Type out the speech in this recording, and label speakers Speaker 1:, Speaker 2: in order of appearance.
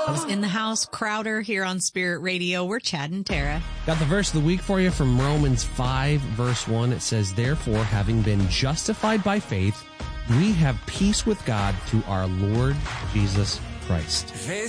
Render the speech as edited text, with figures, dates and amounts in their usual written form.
Speaker 1: I was in the house, Crowder here on Spirit Radio. We're Chad and Tara.
Speaker 2: Got the verse of the week for you from Romans 5, verse 1. It says, "Therefore, having been justified by faith, we have peace with God through our Lord Jesus Christ."